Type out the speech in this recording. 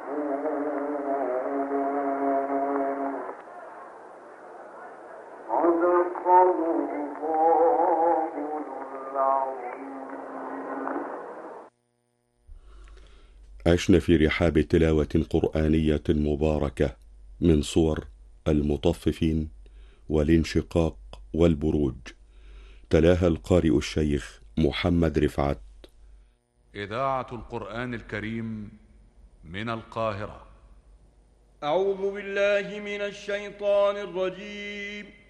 عشنا في رحاب تلاوة قرآنية مباركة من صور المطففين والانشقاق والبروج، تلاها القارئ الشيخ محمد رفعت. إذاعة القرآن الكريم من القاهرة. أعوذ بالله من الشيطان الرجيم.